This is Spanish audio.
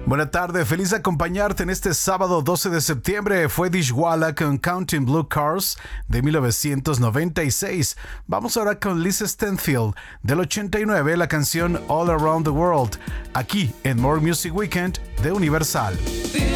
Buena tarde, feliz de acompañarte en este sábado 12 de septiembre. Fue Dishwalla con Counting Blue Cars de 1996. Vamos ahora con Lisa Stanfield del 89, la canción All Around the World, aquí en More Music Weekend de Universal.